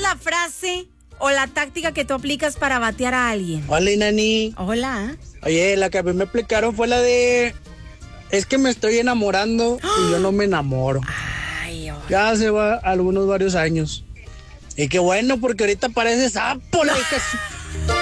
la frase o la táctica que tú aplicas para batear a alguien? Hola, Nani. Hola. Oye, la que a mí me aplicaron fue la de... Es que me estoy enamorando y yo no me enamoro. Ay, oye. Ya hace varios años. Y qué bueno, porque ahorita parece sapo, la hija.